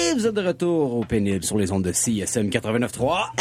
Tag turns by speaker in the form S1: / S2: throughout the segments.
S1: vous êtes de retour au pénible sur les ondes de CISM 89.3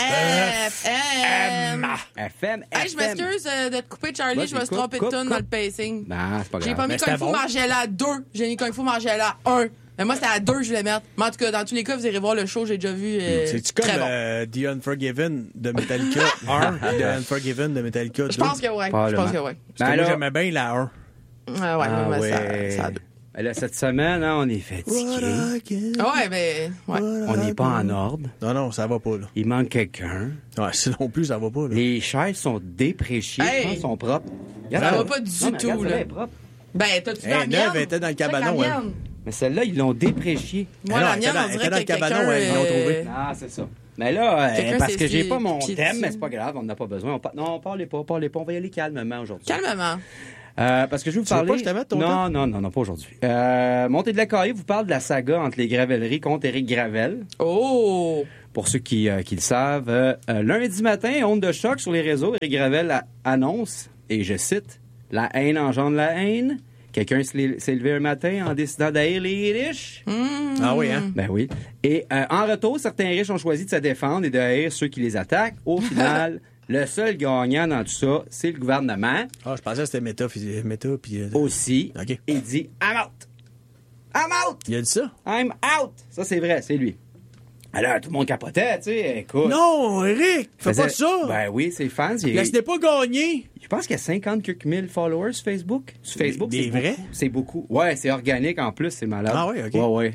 S1: FM.
S2: Hey, je m'excuse de te couper, Charlie.
S1: Vas-y,
S2: Je me suis
S1: coupe,
S2: trompé de
S1: coupe,
S2: tonne
S1: coupe.
S2: dans le pacing.
S1: Non, c'est pas grave.
S2: J'ai pas mis
S3: Mais
S2: Kung
S3: c'était
S2: Fu
S3: bon.
S2: Margiela 2. J'ai mis Kung Fu Margiela 1. Mais moi, c'était à 2 je voulais mettre. Mais en tout cas, dans tous les cas, vous irez voir le show. J'ai déjà vu.
S3: C'est-tu comme
S2: très bon.
S3: The Unforgiven de Metallica 1? The Unforgiven de Metallica 2?
S2: Je pense que ouais. Je pense que ouais.
S3: Parce que moi,
S1: Alors-
S3: j'aimais bien la 1.
S2: Ouais,
S1: Ah
S2: moi,
S1: ouais.
S2: ça a 2.
S1: Ben là, cette semaine, hein, on est fatigué.
S2: Ouais, mais. Ouais.
S1: On n'est pas en ordre.
S3: Non, ça va pas, là.
S1: Il manque quelqu'un.
S3: Ouais, sinon plus, ça va pas, là.
S1: Les chaises sont dépréciées.
S2: Hey!
S1: Je pense, sont propres.
S2: Ça
S1: Regarde,
S2: va pas du
S1: non, mais
S2: tout,
S1: regarde,
S2: là.
S1: celle-là est propre.
S2: Ben, t'as-tu vu
S3: Hey,
S2: la mienne?
S3: neuve, elle était dans le
S2: Check
S3: cabanon,
S2: la
S3: hein.
S2: mienne.
S1: Mais celle-là, ils l'ont dépréciée.
S2: Moi,
S3: Ah non,
S2: la
S3: elle
S2: mienne,
S3: était
S2: on
S3: dans
S2: dirait
S3: le
S2: que
S3: cabanon,
S2: quelqu'un...
S3: ouais, ils l'ont trouvé.
S1: Ah, c'est ça. Mais là,
S2: Quelqu'un
S1: parce
S2: s'est
S1: que j'ai
S2: essayé
S1: pas mon
S2: pied
S1: thème,
S2: dessus.
S1: mais c'est pas grave, on n'a pas besoin. Non, parlez pas. On va y aller calmement aujourd'hui.
S2: Calmement.
S1: Parce que je vais vous
S3: Tu veux
S1: parler...
S3: pas que je te mette ton
S1: Non, pas aujourd'hui. Montée de la Caille vous parle de la saga entre les Gravelleries contre Éric Gravel.
S2: Oh!
S1: Pour ceux qui le savent, lundi matin, onde de choc sur les réseaux, Éric Gravel annonce, et je cite, « La haine engendre la haine. Quelqu'un s'est levé un matin en décidant d'haïr les riches.
S3: Ah oui, hein?
S1: Ben oui. Et en retour, certains riches ont choisi de se défendre et de haïr ceux qui les attaquent. Au final, le seul gagnant dans tout ça, c'est le gouvernement.
S3: Ah, je pensais que c'était Meta puis...
S1: Aussi.
S3: OK.
S1: Il dit « I'm out! I'm out!
S3: Il a dit ça?
S1: I'm out! » Ça, c'est vrai, c'est lui. Alors, tout le monde capotait, tu sais. Écoute.
S3: Non, Eric! Fais pas
S1: Faisait-
S3: ça!
S1: Ben oui, ses fans.
S3: Laisse-les pas gagner!
S1: Je pense qu'il y a 50 quelques mille followers sur Facebook. Sur Facebook,
S3: Des
S1: c'est
S3: vrais?
S1: beaucoup. C'est beaucoup. Ouais, c'est organique en plus, c'est malade.
S3: Ah ouais, ok.
S1: Ouais.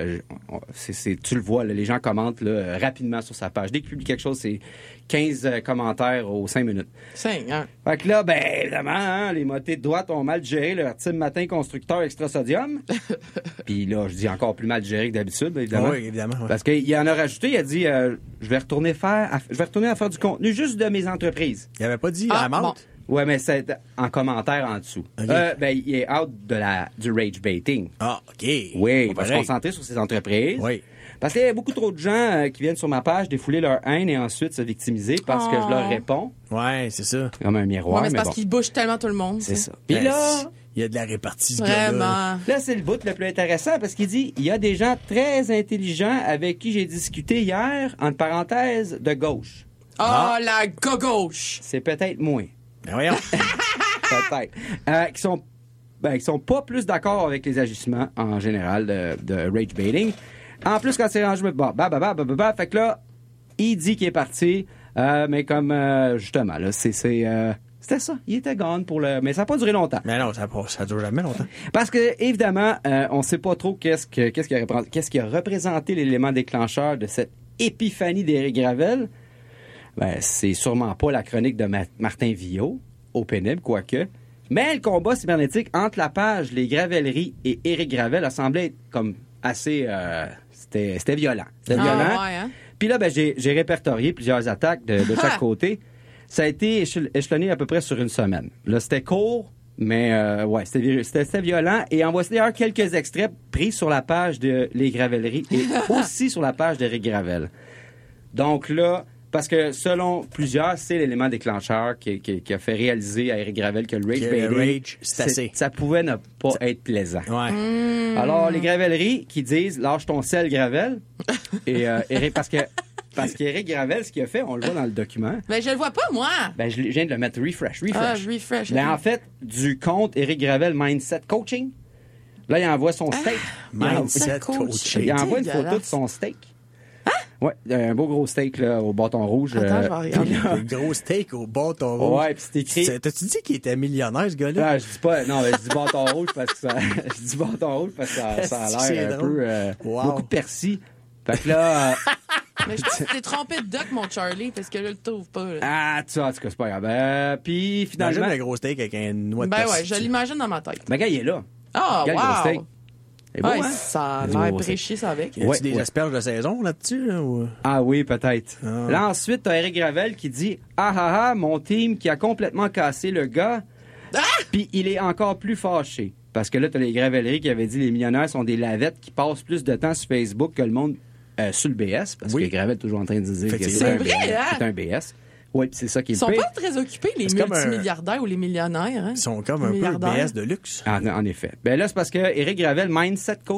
S1: Tu le vois, là, les gens commentent là, rapidement sur sa page. Dès qu'il publie quelque chose, c'est 15 commentaires aux 5 minutes.
S2: 5, hein?
S1: Fait que là, ben, évidemment, hein, les motés de droite ont mal géré leur team matin constructeur extra sodium. Puis là, je dis encore plus mal géré que d'habitude, évidemment.
S3: Oui, évidemment. Ouais.
S1: Parce qu'il en a rajouté, il a dit je vais retourner à faire du contenu juste de mes entreprises.
S3: Il avait pas dit
S2: Ah,
S3: à la
S2: bon.
S3: menthe?
S1: Ouais, mais c'est en commentaire en dessous.
S3: Ok.
S1: Ben, il est out du rage baiting.
S3: Ah, OK.
S1: Oui, il
S3: Pas
S1: va se
S3: pareil.
S1: concentrer sur ses entreprises.
S3: Oui.
S1: Parce qu'il y a beaucoup trop de gens qui viennent sur ma page défouler leur haine et ensuite se victimiser parce que je leur réponds
S3: Ouais, c'est ça.
S1: comme un
S2: Ouais,
S1: miroir.
S2: mais c'est
S1: mais
S2: parce
S1: bon,
S2: qu'il bouge tellement tout le monde.
S1: c'est
S2: tu sais.
S1: ça. Puis
S3: Ben,
S1: là,
S3: il y a de la répartie, ce gars-là.
S2: Vraiment.
S1: là, c'est le bout le plus intéressant parce qu'il dit il y a des gens très intelligents avec qui j'ai discuté hier, entre parenthèses, de gauche.
S2: Ah, la gauche.
S1: C'est peut-être moins.
S3: Ben voyons.
S1: Peut-être. Qui sont pas plus d'accord avec les agissements en général de rage baiting. En plus, quand c'est rangé, fait que là, il dit qu'il est parti, mais comme justement, là, c'était ça. Il était gone mais ça n'a pas duré longtemps.
S3: Mais non, ça dure jamais longtemps.
S1: Parce que, évidemment, on sait pas trop qu'est-ce qui a représenté l'élément déclencheur de cette épiphanie d'Éric Gravel. Ben, c'est sûrement pas la chronique de Martin Villot, au pénible, quoique. Mais le combat cybernétique entre la page Les Gravelleries et Éric Gravel a semblé être comme assez... c'était violent. C'était violent.
S2: Ouais, hein?
S1: Puis là, ben, j'ai répertorié plusieurs attaques de chaque côté. Ça a été échelonné à peu près sur une semaine. Là, c'était court, mais ouais, c'était violent. Et en voici d'ailleurs quelques extraits pris sur la page de Les Gravelleries et aussi sur la page d'Éric Gravel. Donc là, parce que selon plusieurs, c'est l'élément déclencheur qui a fait réaliser à Éric Gravel que le rage
S3: Que le
S1: baiting,
S3: rage, c'est assez.
S1: ça pouvait ne pas être plaisant.
S3: Ouais.
S1: Alors, les Gravelleries qui disent « lâche ton sel, Gravel ». Et Éric, parce qu'Éric Gravel, ce qu'il a fait, on le voit dans le document.
S2: Ben, je le vois pas, moi.
S1: Ben, je viens de le mettre refresh.
S2: Ah, je refresh.
S1: Ben, en fait, du compte Éric Gravel Mindset Coaching, là, il envoie son steak.
S3: Mindset
S2: coach.
S3: coaching.
S1: Il envoie une
S2: Dégueulasse.
S1: photo de son steak. Ouais, un beau gros steak là, au bâton rouge.
S2: Attends, je vais regarder.
S1: puis là-
S3: Un gros steak au bâton rouge.
S1: Ouais, puis c'est écrit...
S3: T'as-tu dit qu'il était millionnaire, ce gars-là?
S1: Ah, je dis pas... Non, mais je dis bâton rouge parce que ça... je dis bâton rouge parce que ça a
S3: C'est
S1: l'air un
S3: drôle.
S1: peu...
S3: Wow.
S1: beaucoup de persil. Fait que là...
S2: Mais je pense que tu t'es trompé de doc, mon Charlie, parce que là, je le trouve pas. Là.
S1: Ah, tu vois, en tout cas, c'est pas grave. Puis
S3: Imagine
S1: finalement...
S3: un gros steak avec un noix de
S2: Ben
S3: persil.
S2: ouais, je l'imagine dans ma tête.
S1: Ben, gars, il est là.
S2: Ah,
S1: Regarde le gros steak.
S2: wow!
S1: C'est beau,
S2: Ouais,
S1: hein?
S2: ça a
S1: C'est
S2: l'air
S1: beau,
S2: prêché, ça avec.
S3: Y a-tu
S1: Ouais,
S3: des
S1: ouais.
S3: asperges de saison là-dessus? Là, ou...
S1: Ah oui, peut-être.
S3: Ah.
S1: Là, ensuite, t'as Éric Gravel qui dit « Ah ah ah, mon team qui a complètement cassé le gars. Puis il est encore plus fâché. » Parce que là, t'as les Gravelleries qui avaient dit « Les millionnaires sont des lavettes qui passent plus de temps sur Facebook que le monde sur le BS. » Parce
S3: Oui.
S1: que Gravel est toujours en train de dire que
S3: Effectivement.
S1: c'est un,
S2: C'est vrai,
S1: BS,
S2: hein?
S1: c'est un BS. Oui, c'est ça qui est
S2: Ils sont
S1: le pire.
S2: pas très occupés, les
S3: C'est comme un-
S2: multimilliardaires ou les millionnaires. Hein?
S3: Ils sont comme
S2: Les
S3: un peu le
S2: milliardaires.
S3: BS de luxe.
S1: En effet. Ben là, c'est parce que Éric Gravel, Mindset Coaching,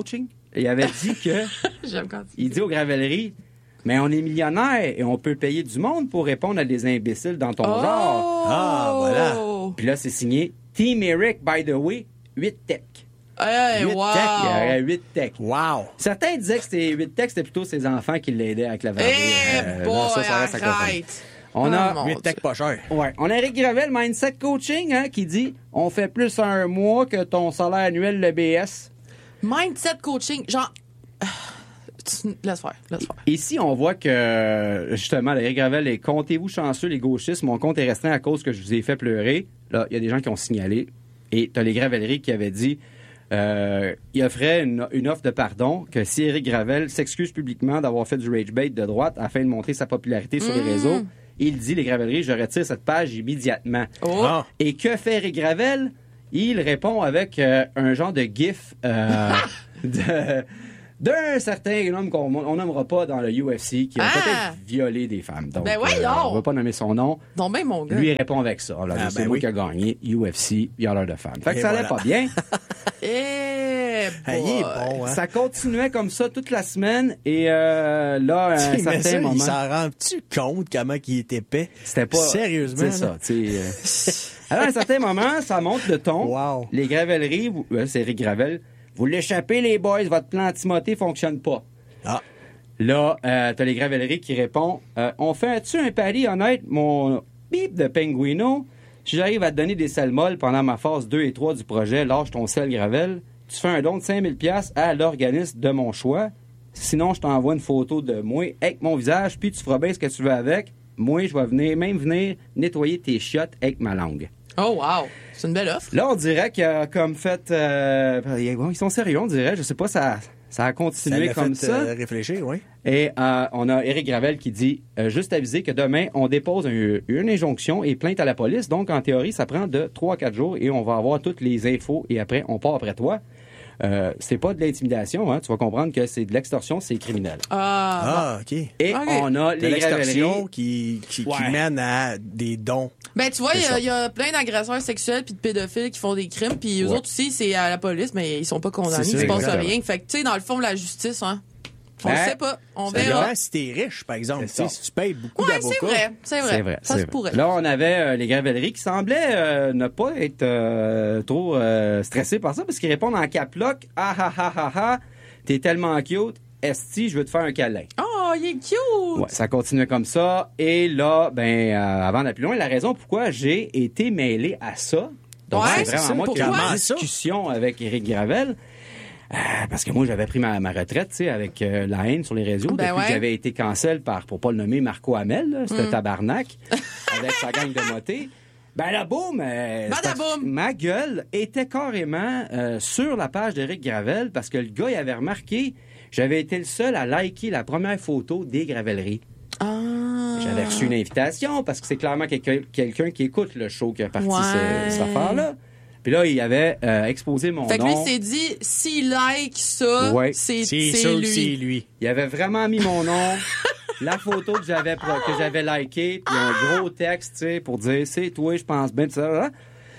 S1: il avait dit que...
S2: J'aime quand
S1: Il dit aux Gravelleries, mais on est millionnaire et on peut payer du monde pour répondre à des imbéciles dans ton genre.
S3: Ah, voilà.
S1: Puis là, c'est signé Team Eric, by the way, 8 tech.
S2: Hey,
S3: 8
S2: wow!
S3: tech,
S1: Il y aurait 8 tech.
S3: Wow.
S1: Certains disaient que c'était 8 tech, c'était plutôt ses enfants qui l'aidaient avec la varée.
S2: Eh boy,
S1: reste à confirmer.
S2: arrête!
S1: On
S2: Oh,
S1: a...
S2: mon
S3: 8 tech pas cher.
S1: Ouais, on a Eric Gravel, Mindset Coaching, hein, qui dit « On fait plus un mois que ton salaire annuel, le BS. »
S2: Mindset coaching, genre... Laisse faire.
S1: Ici, on voit que, justement, Eric Gravel est « Comptez-vous chanceux, les gauchistes, mon compte est restreint à cause que je vous ai fait pleurer. » Là, il y a des gens qui ont signalé. Et t'as les Gravelleries qui avaient dit il offrait une offre de pardon que si Eric Gravel s'excuse publiquement d'avoir fait du rage bait de droite afin de monter sa popularité sur les réseaux, il dit, les Gravelleries, je retire cette page immédiatement.
S2: Oh.
S3: Ah.
S1: Et que fait Eric Gravel? Il répond avec un genre de gif d'un certain homme qu'on nommera pas dans le UFC qui a peut-être violé des femmes. Donc,
S2: Ben voyons!
S1: on va pas nommer son nom.
S2: Non, ben, mon gars.
S1: Lui, il répond avec ça. Alors, c'est moi qui a gagné UFC, violeur de femmes. Fait que
S3: Et
S1: ça allait
S3: voilà.
S1: pas bien.
S3: Ah, il est bon, hein?
S1: Ça continuait comme ça toute la semaine et là, à un certain moment...
S3: Il s'en rend-tu compte comment il est épais?
S1: C'était pas...
S3: Sérieusement?
S1: C'est ça, tu sais. Alors, à un certain moment, ça monte de ton.
S3: Wow.
S1: Les Gravelleries, c'est Eric Gravel. Vous l'échappez, les boys, votre plan Timothée fonctionne pas.
S3: Ah.
S1: Là, t'as les Gravelleries qui répondent on fait-tu un pari honnête, mon bip de Penguino? Si j'arrive à te donner des selles molles pendant ma phase 2 et 3 du projet, lâche ton sel Gravel. Tu fais un don de 5000$ à l'organisme de mon choix. Sinon, je t'envoie une photo de moi avec mon visage, puis tu feras bien ce que tu veux avec. Moi, je vais venir nettoyer tes chiottes avec ma langue.
S2: Oh, wow! C'est une belle offre.
S1: Là, on dirait qu'il a comme fait... ils sont sérieux, on dirait. Je sais pas, ça a continué
S3: l'a
S1: comme
S3: fait,
S1: ça.
S3: Réfléchir, oui.
S1: Et on a Eric Gravel qui dit juste aviser que demain, on dépose une injonction et plainte à la police. Donc, en théorie, ça prend de 3 à 4 jours et on va avoir toutes les infos et après, on part après toi. C'est pas de l'intimidation, hein. Tu vas comprendre que c'est de l'extorsion, c'est criminel.
S3: Ah, OK.
S1: Et
S2: Ok.
S1: on a
S3: De
S1: les
S3: l'extorsion
S1: Gravelleries.
S3: qui
S1: Ouais.
S3: mène à des dons.
S2: Ben, tu vois,
S3: C'est ça.
S2: il y a plein d'agresseurs sexuels puis de pédophiles qui font des crimes, puis eux
S1: Ouais.
S2: autres aussi, c'est à la police, mais ils sont pas condamnés,
S3: C'est
S2: il
S3: ça,
S2: se passe
S1: exactement.
S2: rien. Fait que, tu sais, dans le fond, la justice, hein, on
S1: Ben,
S2: le sait pas. On
S3: Ça
S2: verra.
S3: dépend si t'es riche, par exemple.
S1: C'est
S3: Tu sais,
S1: ça.
S3: si tu payes beaucoup
S2: Ouais,
S3: d'avocats.
S2: c'est vrai. Ça se pourrait.
S1: Là, on avait les Gravelleries qui semblaient ne pas être trop stressés par ça parce qu'ils répondent en cap-lock. Ah, ah, ah, ah, ah, t'es tellement cute. Esti, je veux te faire un câlin.
S2: Oh, il est cute!
S1: Ouais, ça continuait comme ça. Et là, avant d'aller plus loin, la raison pourquoi j'ai été mêlé à ça, donc
S2: Ouais,
S1: c'est
S2: c'est
S1: vraiment
S2: ça.
S1: moi qui ai
S2: Pourquoi?
S1: eu une discussion avec Éric Gravel. Parce que moi, j'avais pris ma retraite, tu sais, avec la haine sur les réseaux.
S2: Ben
S1: depuis
S2: ouais.
S1: que j'avais été cancel pour pas le nommer, Marco Hamel, là, c'était tabarnak, avec sa gang de motés. Ben là, boum!
S2: Badaboum!
S1: Ma gueule était carrément sur la page d'Éric Gravel parce que le gars, il avait remarqué, j'avais été le seul à liker la première photo des Gravelleries.
S2: Ah.
S1: J'avais reçu une invitation parce que c'est clairement quelqu'un qui écoute le show qui a parti
S2: Ouais.
S1: cette affaire-là. Puis là, il avait exposé mon
S2: Fait que lui,
S1: nom.
S2: il s'est dit, s'il like ça,
S1: Ouais.
S2: c'est
S3: C'est sûr que c'est
S2: lui.
S3: lui.
S1: Il avait vraiment mis mon nom, la photo que j'avais likée, puis un gros texte, tu sais, pour dire c'est toi, je pense bien, tout ça. Là.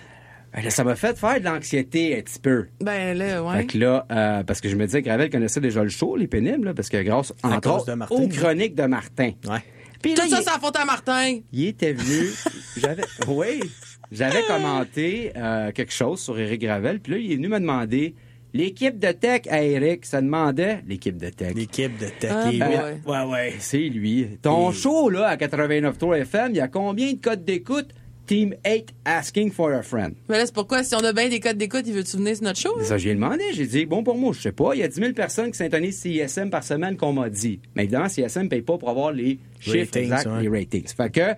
S1: Ben là, ça m'a fait faire de l'anxiété un petit peu.
S2: Ben là, ouais.
S1: Fait que là, parce que je me disais que Gravel connaissait déjà le show, les pénibles, là, parce que grâce,
S3: À
S1: entre
S3: cause
S1: autres,
S3: de Martin.
S1: aux chroniques de Martin.
S3: Ouais.
S1: Puis là,
S2: Tout ça, c'est la faute à Martin.
S1: il était venu, j'avais commenté quelque chose sur Éric Gravel, puis là, il est venu me demander, l'équipe de tech à Éric, ça demandait, l'équipe de tech.
S3: L'équipe de tech
S2: Ah,
S3: est
S2: boy.
S3: huit.
S1: Ouais, c'est lui. Ton show, là, à 89.3 FM, il y a combien de codes d'écoute? Team 8 asking for a friend.
S2: Mais là, c'est pourquoi, si on a bien des codes d'écoute, il veut-tu venir sur notre show?
S1: C'est ça, j'ai demandé. J'ai dit, bon, pour moi, je sais pas. Il y a 10 000 personnes qui s'intonisent CISM par semaine qu'on m'a dit. Mais évidemment, CISM ne paye pas pour avoir les chiffres
S3: Ratings,
S1: exacts,
S3: ouais.
S1: les ratings. Fait que,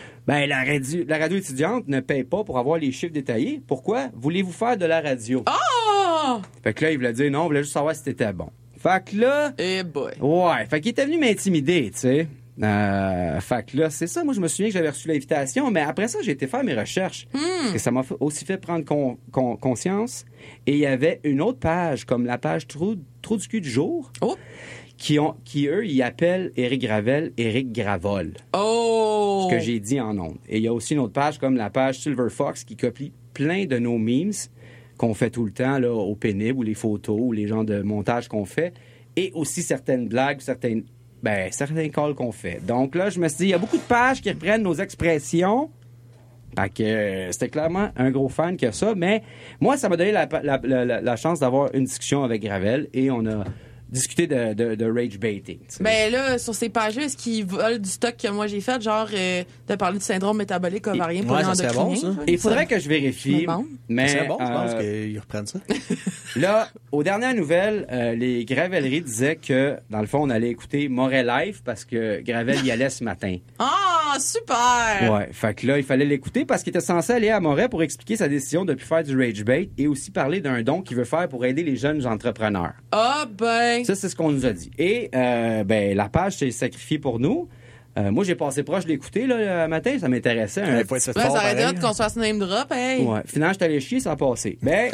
S1: la radio étudiante ne paye pas pour avoir les chiffres détaillés. Pourquoi? Voulez-vous faire de la radio?
S2: Oh!
S1: Fait que là, il voulait dire non, il voulait juste savoir si t'étais bon. Fait que là,
S2: Eh boy.
S1: ouais, fait qu'il était venu m'intimider, tu sais. Fait que là, c'est ça. Moi, je me souviens que j'avais reçu l'invitation, mais après ça, j'ai été faire mes recherches. Parce que ça m'a aussi fait prendre conscience. Et il y avait une autre page, comme la page Trou du cul du jour,
S2: Oh!
S1: qui eux, ils appellent Éric Gravel, Éric Gravol.
S2: Oh!
S1: Ce que j'ai dit en ondes. Et il y a aussi une autre page, comme la page Silver Fox, qui copie plein de nos memes qu'on fait tout le temps là, au pénible, ou les photos, ou les genres de montage qu'on fait, et aussi certaines blagues, certains calls qu'on fait. Donc là, je me suis dit, il y a beaucoup de pages qui reprennent nos expressions. Fait que c'était clairement un gros fan que ça, mais moi, ça m'a donné la chance d'avoir une discussion avec Gravel, et on a discuté de rage baiting. T'sais.
S2: Ben là, sur ces pages-là, est-ce qu'ils volent du stock que moi j'ai fait, genre de parler du syndrome métabolique ovarien polyendocrinien?
S3: Bon, ça.
S1: Il faudrait que je vérifie, mais
S3: C'est bon, je pense qu'ils reprennent ça.
S1: là, aux dernières nouvelles, les Gravelleries disaient que, dans le fond, on allait écouter Moret Live parce que Gravel y allait ce matin.
S2: Ah, super!
S1: Ouais, fait que là, il fallait l'écouter parce qu'il était censé aller à Moret pour expliquer sa décision de plus faire du rage bait et aussi parler d'un don qu'il veut faire pour aider les jeunes entrepreneurs.
S2: Ah ben!
S1: Ça, c'est ce qu'on nous a dit. Et, la page s'est sacrifiée pour nous. Moi, j'ai passé proche de l'écouter, là, le matin. Ça m'intéressait.
S2: Ça aurait été hot qu'on se fasse name drop, hey!
S1: Ouais. Finalement, j'étais allé chier, ça a passé. Ben,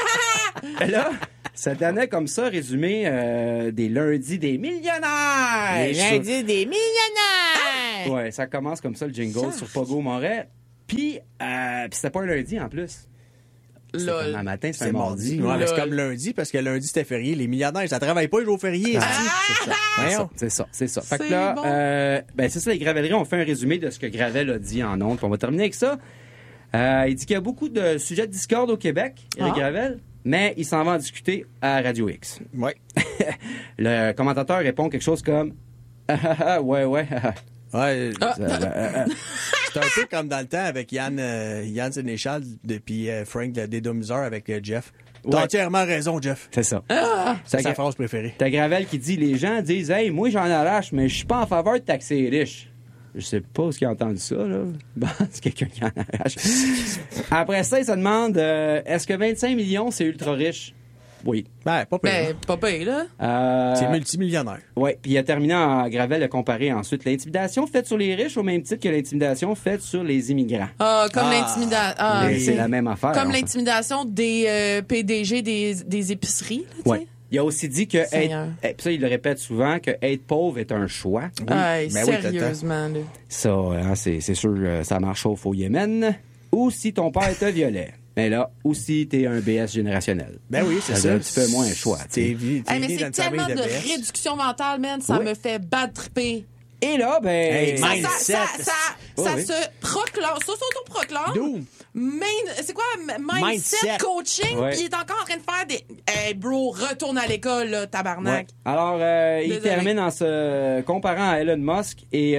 S1: là, ça donnait comme ça, résumé, des lundis des millionnaires.
S2: Les lundis des millionnaires!
S1: Ouais, ça commence comme ça, le jingle sur Pogo Moret. Puis c'était pas un lundi, en plus. C'était comme un matin, c'est un mardi.
S3: Ouais, mais c'est comme lundi, parce que lundi, c'était férié. Les millionnaires, ça travaille pas les jours fériés.
S1: C'est ça. Fait que là,
S2: bon.
S1: c'est ça, les Gravelleries ont fait un résumé de ce que Gravel a dit en ondes. Puis on va terminer avec ça. Il dit qu'il y a beaucoup de sujets de discorde au Québec, Éric Gravel, mais il s'en va en discuter à Radio X.
S3: Ouais.
S1: Le commentateur répond quelque chose comme ouais.
S3: Ouais. C'est un peu comme dans le temps avec Yann Sénéchal puis Frank des Domuseurs avec Jeff. T'as entièrement raison, Jeff.
S1: C'est ça.
S3: C'est sa phrase préférée.
S1: T'as Gravel qui dit, les gens disent, hey, moi j'en arrache, mais je suis pas en faveur de taxer les riches. Je sais pas où il a entendu ça, là. Bon, c'est quelqu'un qui en arrache. Après ça, il se demande, est-ce que 25 millions, c'est ultra riche? Oui.
S3: Ben, pas pire.
S2: Ben, pas pire, là.
S3: C'est multimillionnaire.
S1: Oui, puis il a terminé en Gravel a comparé ensuite l'intimidation faite sur les riches au même titre que l'intimidation faite sur les immigrants.
S2: Comme l'intimidation.
S1: C'est la même affaire.
S2: Comme l'intimidation des PDG des épiceries, là, tu sais.
S1: Il a aussi dit que ça, il le répète souvent, que être pauvre est un choix.
S2: Oui. Sérieusement, là.
S1: Ça, hein, c'est sûr, ça marche au Yémen. Ou si ton père te violait. Mais là, aussi, t'es un BS générationnel.
S3: Ben oui, c'est ça.
S1: Un petit peu moins un choix.
S2: Mais c'est tellement de réduction mentale, man. Ça me fait bad tripper.
S1: Et là,
S2: ça se proclame, ça s'auto-proclame. C'est quoi? Mindset coaching. Puis il est encore en train de faire des... Hey, bro, retourne à l'école, là, tabarnak.
S1: Ouais. Alors, il termine en se comparant à Elon Musk et...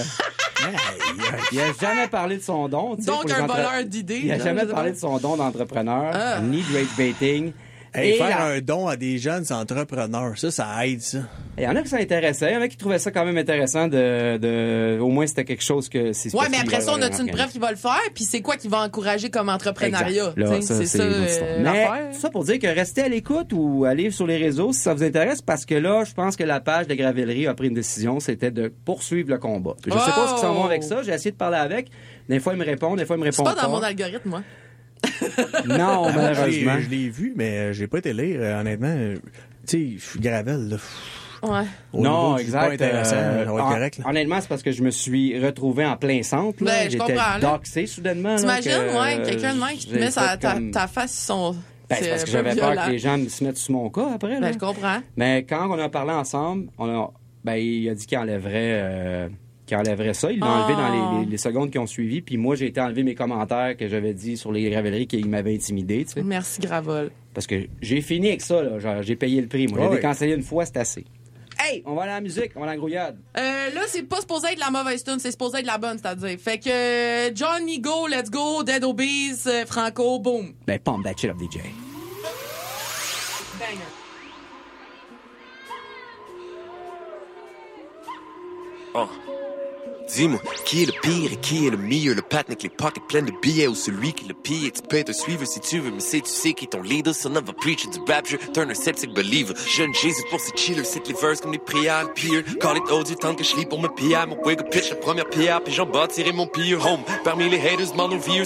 S1: il a jamais parlé de son don.
S2: Donc, un voleur d'idées.
S1: Il a jamais parlé de son don d'entrepreneur, ni de rage baiting.
S3: Faire un don à des jeunes entrepreneurs, ça aide, ça.
S1: Il y en a qui s'intéressaient, il y en a qui trouvaient ça quand même intéressant au moins c'était quelque chose que c'est.
S2: Ouais, mais après ça, on a une preuve qui va le faire, puis c'est quoi qui va encourager comme entrepreneuriat?
S1: Là,
S2: c'est ça
S1: mais ça pour dire que restez à l'écoute ou allez sur les réseaux si ça vous intéresse, parce que là, je pense que la page de Gravellerie a pris une décision, c'était de poursuivre le combat. Je sais pas ce qu'ils s'en vont avec ça, j'ai essayé de parler avec. Des fois, ils me répondent, des fois, ils me répondent pas.
S2: C'est pas dans mon algorithme, moi.
S1: Non, malheureusement.
S3: Je l'ai vu, mais j'ai pas été lire, honnêtement. Tu sais, Gravel, là.
S2: Ouais.
S1: Non, exact.
S3: Pas intéressant, ça va être correct, là.
S1: Honnêtement, c'est parce que je me suis retrouvé en plein centre. Là.
S2: Ben,
S1: J'étais doxé soudainement.
S2: T'imagines, quelqu'un de même qui te met ta face sur son...
S1: C'est parce que j'avais peur que les gens se mettent sous mon cas après. Là.
S2: Ben, je comprends.
S1: Mais quand on a parlé ensemble, il a dit qu'il enlèverait ça. Il l'a enlevé dans les secondes qui ont suivi. Puis moi, j'ai été enlever mes commentaires que j'avais dit sur les Gravelleries qu'il m'avait intimidé. Tu sais.
S2: Merci, Gravol.
S1: Parce que j'ai fini avec ça. Là. Genre, j'ai payé le prix. Moi, j'ai décancellé une fois, c'est assez. Hey, on va aller à la musique, on va à la grouillade.
S2: Là, c'est pas supposé être la mauvaise tune, c'est supposé être la bonne, c'est-à-dire. Fait que Johnny Go, Let's Go, Dead Obese, Franco, boom.
S1: Ben, pump that shit up, DJ.
S2: Banger.
S4: Dis-moi, qui est le pire et qui est le meilleur? Le patin avec les pockets pleins de billets ou celui qui le pire? Tu peux être un suiveur si tu veux, mais tu sais qui est ton leader. Son of a preacher du rap, je turn un septic believer. Jeune Jésus pour ses chillers, c'est les verses comme les prières pires. Call it old du temps que je lis pour me piller. Mon wig pitch la première pierre, puis j'en bâtirai mon pire home. Parmi les haters, mon viewers,